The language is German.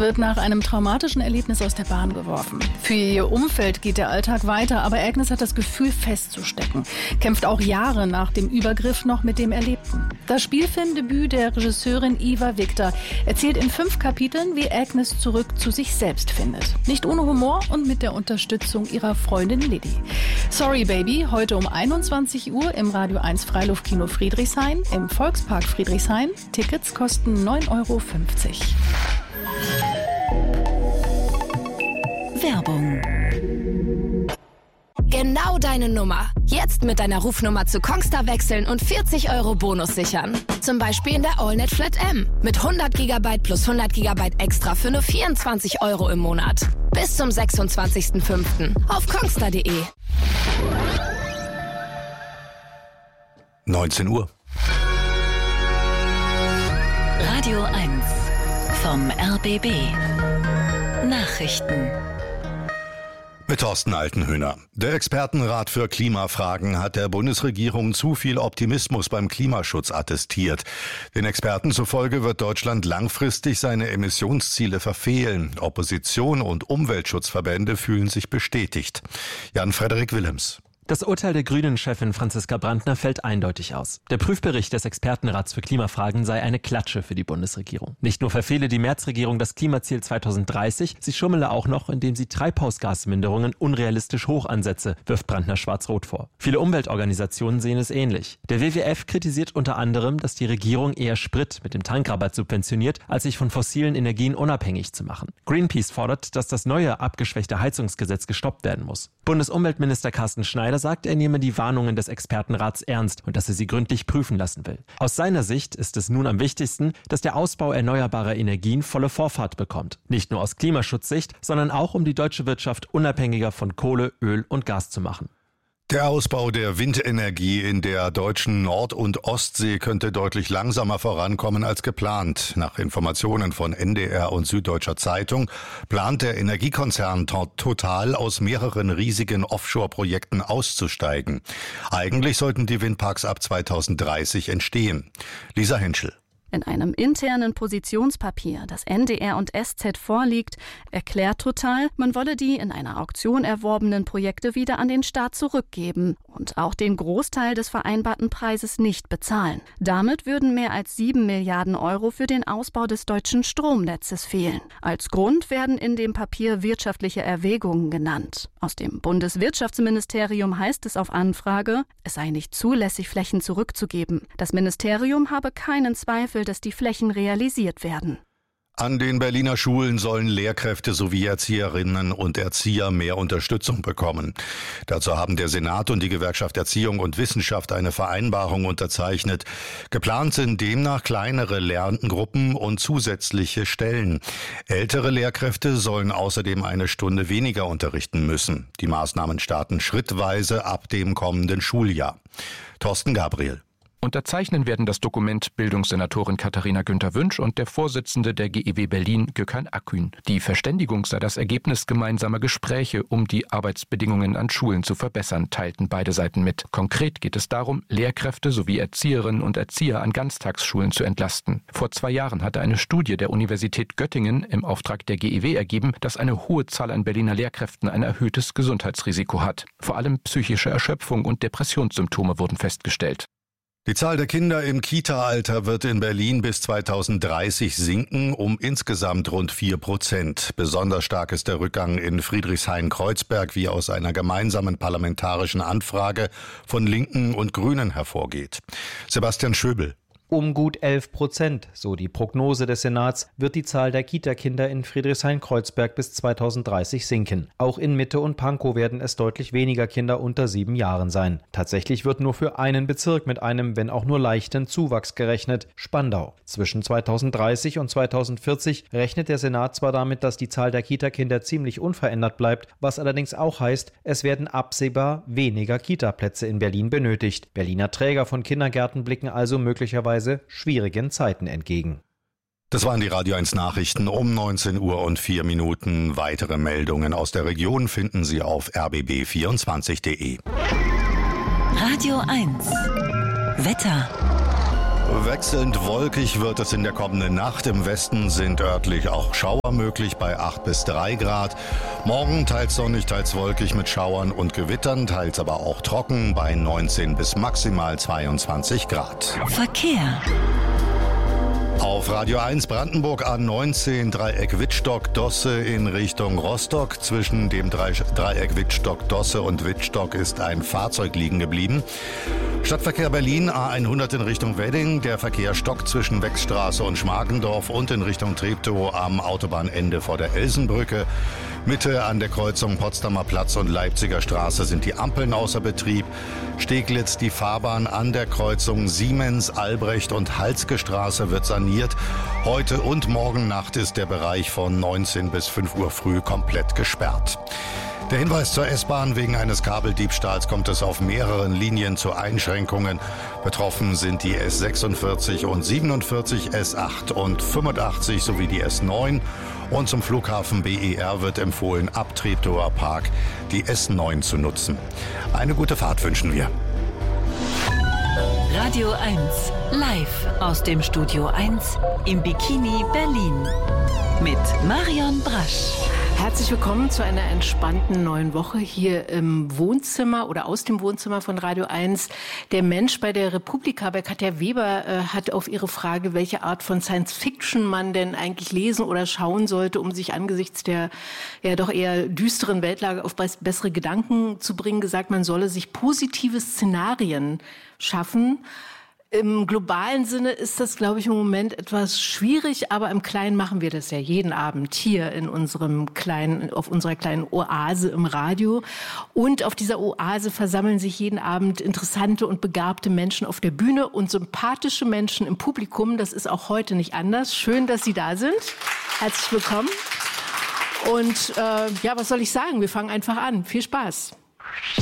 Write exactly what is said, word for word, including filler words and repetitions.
wird nach einem traumatischen Erlebnis aus der Bahn geworfen. Für ihr Umfeld geht der Alltag weiter, aber Agnes hat das Gefühl, festzustecken. Kämpft auch Jahre nach dem Übergriff noch mit dem Erlebten. Das Spielfilmdebüt der Regisseurin Iva Victor erzählt in fünf Kapiteln, wie Agnes zurück zu sich selbst findet. Nicht ohne Humor und mit der Unterstützung ihrer Freundin Lilly. Sorry Baby, heute um einundzwanzig Uhr im Radio eins Freiluftkino Friedrichshain, im Volkspark Friedrichshain. Tickets kosten neun Euro fünfzig. Werbung. Genau deine Nummer. Jetzt mit deiner Rufnummer zu Kongstar wechseln und vierzig Euro Bonus sichern. Zum Beispiel in der AllNet Flat M. Mit hundert Gigabyte plus hundert Gigabyte extra für nur vierundzwanzig Euro im Monat. Bis zum sechsundzwanzigsten fünften auf kongstar punkt de. neunzehn Uhr. Radio eins vom R B B. Nachrichten. Mit Thorsten Altenhöhner. Der Expertenrat für Klimafragen hat der Bundesregierung zu viel Optimismus beim Klimaschutz attestiert. Den Experten zufolge wird Deutschland langfristig seine Emissionsziele verfehlen. Opposition und Umweltschutzverbände fühlen sich bestätigt. Jan-Frederik Willems. Das Urteil der Grünen-Chefin Franziska Brandner fällt eindeutig aus. Der Prüfbericht des Expertenrats für Klimafragen sei eine Klatsche für die Bundesregierung. Nicht nur verfehle die Merz-Regierung das Klimaziel zweitausenddreißig, sie schummele auch noch, indem sie Treibhausgasminderungen unrealistisch hoch ansetze, wirft Brandner schwarz-rot vor. Viele Umweltorganisationen sehen es ähnlich. Der W W F kritisiert unter anderem, dass die Regierung eher Sprit mit dem Tankrabatt subventioniert, als sich von fossilen Energien unabhängig zu machen. Greenpeace fordert, dass das neue abgeschwächte Heizungsgesetz gestoppt werden muss. Bundesumweltminister Carsten Schneider sagt, er nehme die Warnungen des Expertenrats ernst und dass er sie gründlich prüfen lassen will. Aus seiner Sicht ist es nun am wichtigsten, dass der Ausbau erneuerbarer Energien volle Vorfahrt bekommt. Nicht nur aus Klimaschutzsicht, sondern auch, um die deutsche Wirtschaft unabhängiger von Kohle, Öl und Gas zu machen. Der Ausbau der Windenergie in der deutschen Nord- und Ostsee könnte deutlich langsamer vorankommen als geplant. Nach Informationen von N D R und Süddeutscher Zeitung plant der Energiekonzern Total aus mehreren riesigen Offshore-Projekten auszusteigen. Eigentlich sollten die Windparks ab zweitausenddreißig entstehen. Lisa Henschel. In einem internen Positionspapier, das N D R und S Z vorliegt, erklärt Total, man wolle die in einer Auktion erworbenen Projekte wieder an den Staat zurückgeben und auch den Großteil des vereinbarten Preises nicht bezahlen. Damit würden mehr als sieben Milliarden Euro für den Ausbau des deutschen Stromnetzes fehlen. Als Grund werden in dem Papier wirtschaftliche Erwägungen genannt. Aus dem Bundeswirtschaftsministerium heißt es auf Anfrage, es sei nicht zulässig, Flächen zurückzugeben. Das Ministerium habe keinen Zweifel, dass die Flächen realisiert werden. An den Berliner Schulen sollen Lehrkräfte sowie Erzieherinnen und Erzieher mehr Unterstützung bekommen. Dazu haben der Senat und die Gewerkschaft Erziehung und Wissenschaft eine Vereinbarung unterzeichnet. Geplant sind demnach kleinere Lerngruppen und zusätzliche Stellen. Ältere Lehrkräfte sollen außerdem eine Stunde weniger unterrichten müssen. Die Maßnahmen starten schrittweise ab dem kommenden Schuljahr. Thorsten Gabriel. Unterzeichnen werden das Dokument Bildungssenatorin Katharina Günther-Wünsch und der Vorsitzende der G E W Berlin, Gökhan Akgün. Die Verständigung sei das Ergebnis gemeinsamer Gespräche, um die Arbeitsbedingungen an Schulen zu verbessern, teilten beide Seiten mit. Konkret geht es darum, Lehrkräfte sowie Erzieherinnen und Erzieher an Ganztagsschulen zu entlasten. Vor zwei Jahren hatte eine Studie der Universität Göttingen im Auftrag der G E W ergeben, dass eine hohe Zahl an Berliner Lehrkräften ein erhöhtes Gesundheitsrisiko hat. Vor allem psychische Erschöpfung und Depressionssymptome wurden festgestellt. Die Zahl der Kinder im Kita-Alter wird in Berlin bis zweitausenddreißig sinken um insgesamt rund vier Prozent. Besonders stark ist der Rückgang in Friedrichshain-Kreuzberg, wie aus einer gemeinsamen parlamentarischen Anfrage von Linken und Grünen hervorgeht. Sebastian Schöbel. Um gut elf Prozent, so die Prognose des Senats, wird die Zahl der Kita-Kinder in Friedrichshain-Kreuzberg bis zweitausenddreißig sinken. Auch in Mitte und Pankow werden es deutlich weniger Kinder unter sieben Jahren sein. Tatsächlich wird nur für einen Bezirk mit einem, wenn auch nur leichten Zuwachs gerechnet, Spandau. Zwischen zweitausenddreißig und zweitausendvierzig rechnet der Senat zwar damit, dass die Zahl der Kita-Kinder ziemlich unverändert bleibt, was allerdings auch heißt, es werden absehbar weniger Kita-Plätze in Berlin benötigt. Berliner Träger von Kindergärten blicken also möglicherweise schwierigen Zeiten entgegen. Das waren die Radio eins Nachrichten um neunzehn Uhr und vier Minuten. Weitere Meldungen aus der Region finden Sie auf r b b vierundzwanzig punkt de. Radio eins Wetter. Wechselnd wolkig wird es in der kommenden Nacht. Im Westen sind örtlich auch Schauer möglich bei acht bis drei Grad. Morgen teils sonnig, teils wolkig mit Schauern und Gewittern, teils aber auch trocken bei neunzehn bis maximal zweiundzwanzig Grad. Verkehr. Auf Radio eins Brandenburg A neunzehn Dreieck Wittstock-Dosse in Richtung Rostock. Zwischen dem Dreieck Wittstock-Dosse und Wittstock ist ein Fahrzeug liegen geblieben. Stadtverkehr Berlin A hundert in Richtung Wedding. Der Verkehr stockt zwischen Wechsstraße und Schmargendorf und in Richtung Treptow am Autobahnende vor der Elsenbrücke. Mitte an der Kreuzung Potsdamer Platz und Leipziger Straße sind die Ampeln außer Betrieb. Steglitz die Fahrbahn an der Kreuzung Siemens, Albrecht und Halske Straße wird saniert. Heute und morgen Nacht ist der Bereich von neunzehn bis fünf Uhr früh komplett gesperrt. Der Hinweis zur S-Bahn: Wegen eines Kabeldiebstahls kommt es auf mehreren Linien zu Einschränkungen. Betroffen sind die S sechsundvierzig und siebenundvierzig, S acht und fünfundachtzig sowie die S neun. Und zum Flughafen B E R wird empfohlen, ab Treptower Park die S neun zu nutzen. Eine gute Fahrt wünschen wir. Radio eins, live aus dem Studio eins im Bikini Berlin mit Marion Brasch. Herzlich willkommen zu einer entspannten neuen Woche hier im Wohnzimmer oder aus dem Wohnzimmer von Radio eins. Der Mensch bei der Republika bei Katja Weber äh, hat auf ihre Frage, welche Art von Science-Fiction man denn eigentlich lesen oder schauen sollte, um sich angesichts der ja doch eher düsteren Weltlage auf bessere Gedanken zu bringen, gesagt, man solle sich positive Szenarien schaffen. Im globalen Sinne ist das, glaube ich, im Moment etwas schwierig, aber im Kleinen machen wir das ja jeden Abend hier in unserem kleinen, auf unserer kleinen Oase im Radio. Und auf dieser Oase versammeln sich jeden Abend interessante und begabte Menschen auf der Bühne und sympathische Menschen im Publikum. Das ist auch heute nicht anders. Schön, dass Sie da sind. Herzlich willkommen. Und äh, ja, was soll ich sagen? Wir fangen einfach an. Viel Spaß.